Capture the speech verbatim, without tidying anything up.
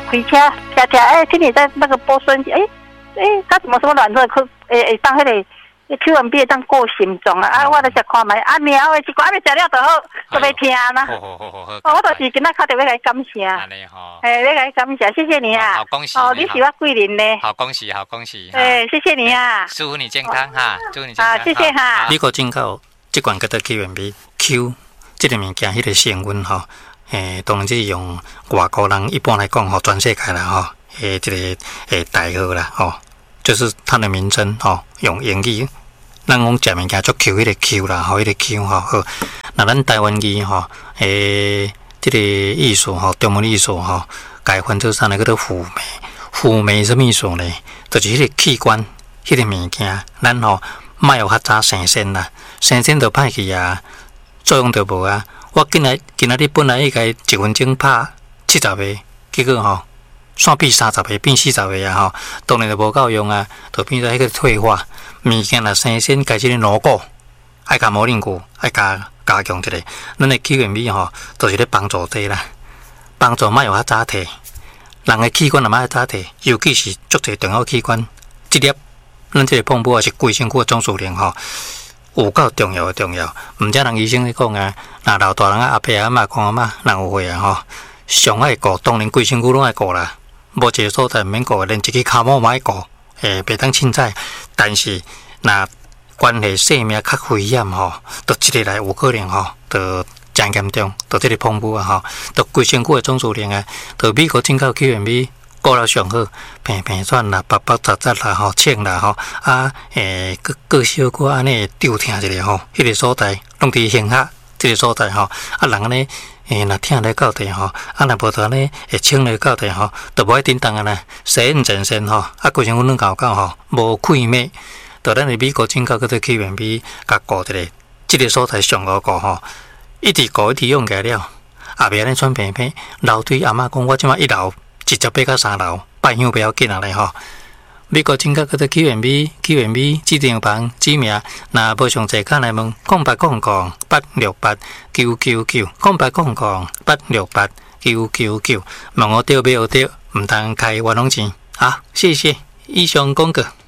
开车车车，哎，今年在那个波孙，哎哎，他什么什么软热，可诶会当迄个。Q M B 当过心脏啊！啊，我来食看卖，啊，猫的一寡还没食了就好，都要听啦。 好好好好， 我就是今仔敲电话来感谢。 安尼吼， 哎，要来感谢，谢谢你啊！ 好恭喜！ 哦，你是我贵人呢。 好恭喜，好恭喜！ 哎，谢谢你啊！ 祝福你健康哈，祝你健康。 啊，谢谢哈。 美国进口这款叫做 Q M B Q， 这个物件，迄个成分吼，诶，当然是用外国人一般来讲吼，全世界啦吼，诶，这个诶代号啦吼，就是它的名称吼，用英语。咱讲食物件足 Q 迄个 Q 啦，吼，迄个 Q 吼好。那咱台湾语吼，诶，这个意思吼，中文意思吼，改分做啥呢？叫做辅酶。辅酶什么意思呢？就是迄个器官，迄个物件，咱吼莫有较早生鲜啦，生鲜就歹去啊，作用就无啊。我今日今仔日本来应该一分钟拍七十个，结果吼。煞变三十个，变四十个啊！吼，当然就无够用啊，就变做迄个退化。物件若生鲜，家即个牢固，爱加磨练过，爱加加强一下。咱的 Q M B 吼，就是咧帮助这啦，帮助莫有较早退。人的器官若莫较早退，尤其是足侪重要器官，即粒咱即个碰布也是规身躯的总数量吼，有够重要的重要。毋则人医生咧讲啊，若老大人啊、阿伯阿嬷、公阿嬷，人有血啊吼，上爱顾，当然规身躯拢爱顾啦。无一个所在毋免顾，连一支骹毛嘛爱顾，诶，袂当凊彩。但是，若关系性命较危险吼，都一个来有可能吼，都真严重，都即个碰布啊吼，都规身躯的总数量啊，都美国进口 Q M B 顾了上好，平平喘啦、白白杂杂啦吼、清啦吼，啊诶，各各小可安尼抽疼一下吼，迄、那个所在拢伫胸下，即个所在吼，啊人安尼。诶，若疼咧到地吼，啊，若无得安尼会清咧到地吼，都无爱叮当啊啦，洗印全身吼，啊，规身躯软搞搞吼，无溃灭，就咱伫美国进口嗰个 Q M B 甲顾一个，即个所在上好顾吼，一直顾一直用起来了，也袂安尼喘平平。楼梯阿嬷讲，我即马一楼直接爬到三楼，拜香不要紧啊咧吼。美国进口嗰个 Q M B Q M B 指定房指名，若无详细看来问，空八空空八六八九九九，空八空空八六八九九九，问我对不对？唔通开冤枉钱。好，谢谢以上广告。